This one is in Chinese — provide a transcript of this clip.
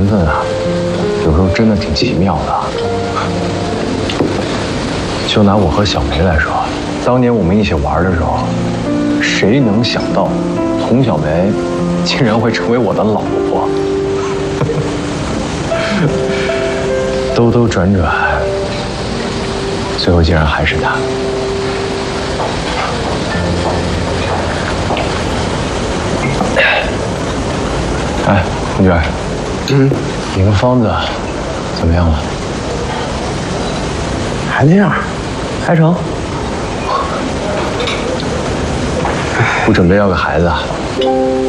分啊，有时候真的挺奇妙的。就拿我和小梅来说，当年我们一起玩的时候，谁能想到童小梅竟然会成为我的老婆？兜兜转转，最后竟然还是她。哎，红娟，你跟方子怎么样了？ 还那样，还成。 不准备要个孩子啊？